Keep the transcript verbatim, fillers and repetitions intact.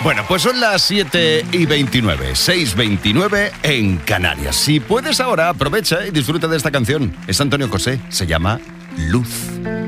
Bueno, pues son las siete y veintinueve, seis veintinueve en Canarias. Si puedes ahora, aprovecha y disfruta de esta canción. Es Antonio Cosé, se llama Luz.